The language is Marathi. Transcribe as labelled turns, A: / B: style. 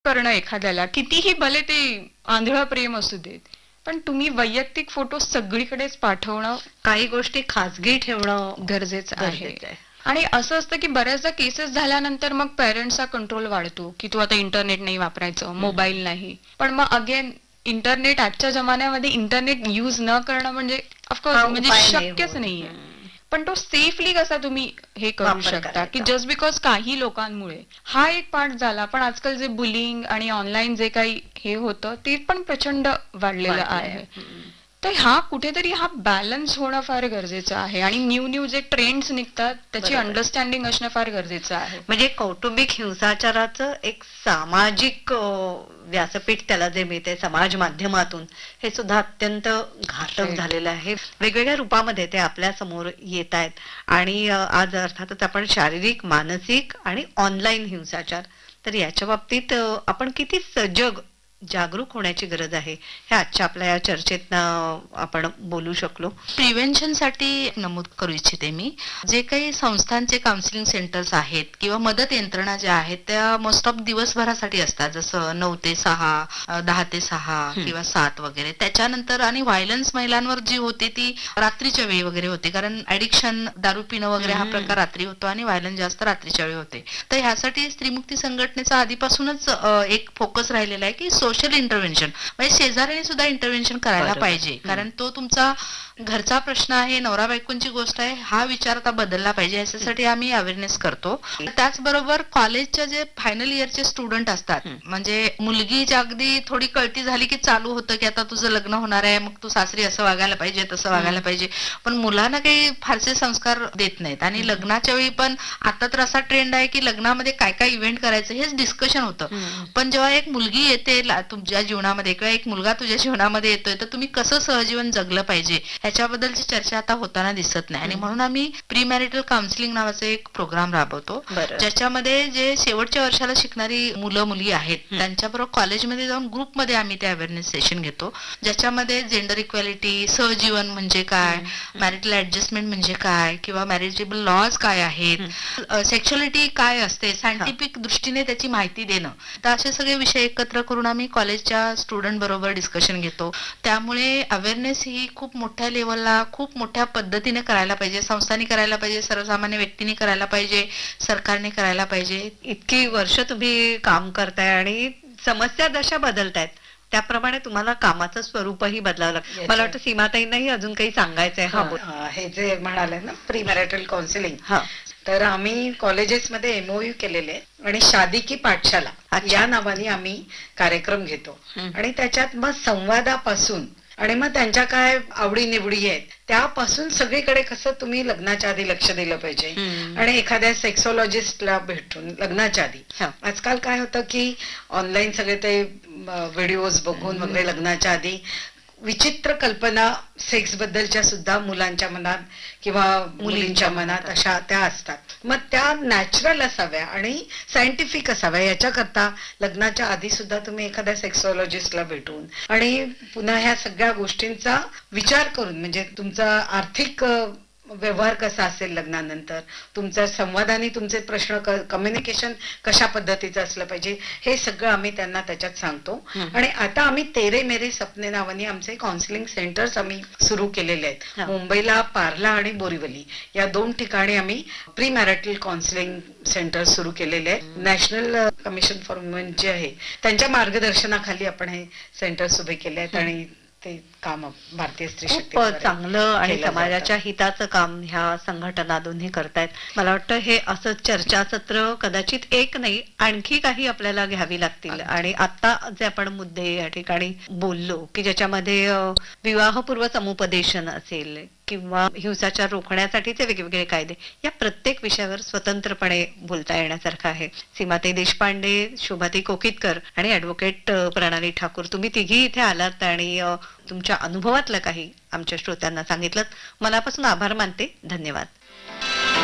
A: करणं एखाद्याला कितीही भले ते आंधळं प्रेम असू देत, पण तुम्ही वैयक्तिक फोटो सगळीकडेच पाठवणं
B: काही गोष्टी खाजगी ठेवणं
A: गरजेचं आहे.
B: गरजेचं आहे.
A: आणि असं असतं की बऱ्याचदा केसेस झाल्यानंतर मग पेरेंट्सचा कंट्रोल वाढतो की तू आता इंटरनेट नाही वापरायचं, मोबाईल नाही. पण मग अगेन इंटरनेट आजच्या जमान्यामध्ये इंटरनेट युज न करणं म्हणजे ऑफकोर्स म्हणजे शक्यच नाहीये. पण तो सेफली कसा तुम्ही हे करू शकता की जस्ट बिकॉज काही लोकांमुळे हा एक पार्ट झाला. पण आजकाल जे बुलिंग आणि ऑनलाईन जे काही हे होतं ते पण प्रचंड वाढलेलं आहे. तर हा कुठेतरी हा बॅलन्स होणं फार गरजेचं आहे. आणि न्यू न्यू जे ट्रेंड्स निघतात त्याची अंडरस्टँडिंग असणं फार गरजेचं आहे.
B: म्हणजे कौटुंबिक हिंसाचाराचं एक सामाजिक व्यासपीठ त्याला जे मिळते समाज माध्यमातून, हे सुद्धा अत्यंत घातक झालेलं आहे. वेगवेगळ्या रूपामध्ये ते आपल्या समोर येत आहेत. आणि आज अर्थातच आपण शारीरिक, मानसिक आणि ऑनलाईन हिंसाचार, तर याच्या बाबतीत आपण किती सजग जागरूक होण्याची गरज आहे हे आजच्या आपल्या या चर्चेत आपण बोलू शकलो.
C: प्रिव्हेन्शन साठी नमूद करू इच्छिते मी, जे काही संस्थांचे काउन्सिलिंग सेंटर्स आहेत किंवा मदत यंत्रणा ज्या आहेत त्या मोस्ट ऑफ दिवसभरासाठी असतात, जसं 9 ते 6, 10 ते 6 किंवा 7 वगैरे. त्याच्यानंतर आणि व्हायलन्स महिलांवर जी होती ती रात्रीच्या वेळी वगैरे होते, कारण ऍडिक्शन, दारू पिणं वगैरे हा प्रकार रात्री होतो आणि व्हायलन्स जास्त रात्रीच्या वेळी होते. तर ह्यासाठी स्त्रीमुक्ती संघटनेचा आधीपासूनच एक फोकस राहिलेला आहे की सोशल इंटरव्हेन्शन, म्हणजे शेजाऱ्याने सुद्धा इंटरव्हेन्शन करायला पाहिजे. कारण तो तुमचा घरचा प्रश्न आहे, नवरा बायकोंची गोष्ट आहे, हा विचार आता बदलला पाहिजे. याच्यासाठी आम्ही अवेअरनेस करतो. त्याचबरोबर कॉलेजच्या जे फायनल इयरचे स्टुडंट असतात, म्हणजे मुलगी अगदी थोडी कळती झाली की चालू होतं की आता तुझं लग्न होणार आहे, मग तू सासरी असं वागायला पाहिजे, तसं वागायला पाहिजे. पण मुलांना काही फारसे संस्कार देत नाहीत. आणि लग्नाच्या वेळी पण आता तर असा ट्रेंड आहे की लग्नामध्ये काय काय इव्हेंट करायचं हेच डिस्कशन होतं. पण जेव्हा एक मुलगी येते तुमच्या जीवनामध्ये किंवा एक मुलगा तुझ्या जीवनामध्ये येतोय, तर तुम्ही कसं सहजीवन जगलं पाहिजे ह्याच्याबद्दलची चर्चा आता होताना दिसत नाही. आणि म्हणून आम्ही प्री मॅरिटल काउन्सिलिंग नावाचा एक प्रोग्राम राबवतो, ज्याच्यामध्ये जे शेवटच्या वर्षाला शिकणारी मुलं मुली आहेत त्यांच्याबरोबर कॉलेजमध्ये जाऊन ग्रुपमध्ये आम्ही ते अवेअरनेस सेशन घेतो, ज्याच्यामध्ये जेंडर इक्वॅलिटी, सहजीवन म्हणजे काय, मॅरिटल ऍडजस्टमेंट म्हणजे काय, किंवा मॅरिटेबल लॉज काय आहेत, सेक्शुअलिटी काय असते, सायंटिफिक दृष्टीने त्याची माहिती देणं. तर असे सगळे विषय एकत्र करून आम्ही कॉलेजच्या स्टुडंट बरोबर डिस्कशन घेतो. त्यामुळे अवेअरनेस ही खूप मोठ्या लेवलला, खूप मोठ्या पद्धतीने करायला पाहिजे. संस्थांनी करायला पाहिजे, सर्वसामान्य व्यक्तींनी करायला पाहिजे, सरकारने करायला पाहिजे.
B: इतकी वर्ष तुम्ही काम करताय आणि समस्या जशा बदलतायत त्याप्रमाणे तुम्हाला कामाचं स्वरूपही बदलावं लागतं. मला वाटतं सीमाताईंनाही अजून काही सांगायचंय.
D: हे जे म्हणाले ना प्री मॅरिटल काउन्सिलिंग, तर आम्ही कॉलेजेसमध्ये MOU केलेले आणि शादी की पाठशाला या नावाने आम्ही कार्यक्रम घेतो. आणि त्याच्यात मग संवादापासून आणि मग त्यांच्या काय आवडी निवडी आहेत त्यापासून सगळीकडे कसं तुम्ही लग्नाच्या आधी लक्ष दिलं पाहिजे. आणि एखाद्या सेक्सॉलॉजिस्टला भेटून लग्नाच्या आधी, आजकाल काय होतं की ऑनलाईन सगळे ते व्हिडिओज बघून वगैरे लग्नाच्या आधी विचित्र कल्पना सेक्स बद्दलच्या सुद्धा मुलांच्या मनात किंवा मुलींच्या मनात अशा त्या असतात. मग त्या नॅचरल असाव्या आणि सायंटिफिक असाव्या याच्याकरता लग्नाच्या आधी सुद्धा तुम्ही एखाद्या सेक्सॉलॉजिस्टला भेटून आणि पुन्हा ह्या सगळ्या गोष्टींचा विचार करून, म्हणजे तुमचा आर्थिक व्यवहार कसा असेल लग्नानंतर, तुमचा संवादाने तुमचे प्रश्न, कम्युनिकेशन कशा पद्धतीचं असलं पाहिजे, हे सगळं आम्ही त्यांना त्याच्यात सांगतो. आणि आता आम्ही तेरे मेरे सपने नावाने आमचे काउन्सिलिंग सेंटर्स आम्ही सुरू केलेले आहेत. मुंबईला पार्ला आणि बोरिवली या 2 ठिकाणी आम्ही प्री मॅरिटल काउन्सिलिंग सेंटर सुरू केलेले आहेत. नॅशनल कमिशन फॉर वुमेन जे आहे त्यांच्या मार्गदर्शनाखाली आपण हे सेंटर्स उभे केले आहेत. आणि ते काम भारतीय स्त्री शक्ती
B: चांगलं आणि समाजाच्या हिताचं काम ह्या संघटना दोन्ही करतायत. मला वाटतं हे असं चर्चासत्र कदाचित एक नाही, आणखी काही आपल्याला घ्यावी लागतील. आणि आता जे आपण मुद्दे या ठिकाणी बोललो की ज्याच्यामध्ये विवाहपूर्व समुपदेशन असेल किंवा हिंसाचार रोखण्यासाठीचे वेगवेगळे कायदे, या प्रत्येक विषयावर स्वतंत्रपणे बोलता येण्यासारखं आहे. सीमाताई देशपांडे, शोभाताई कोकितकर आणि ऍडव्होकेट प्रणाली ठाकूर, तुम्ही तिघी इथे आलात आणि तुमच्या अनुभवातलं काही आमच्या श्रोत्यांना सांगितलं. मनापासून आभार मानते. धन्यवाद.